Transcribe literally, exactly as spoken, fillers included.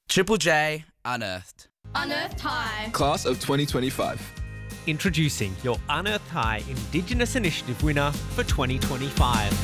Triple J Unearthed. Unearthed High. Class of twenty twenty-five. Introducing your Unearthed High Indigenous Initiative winner for twenty twenty-five.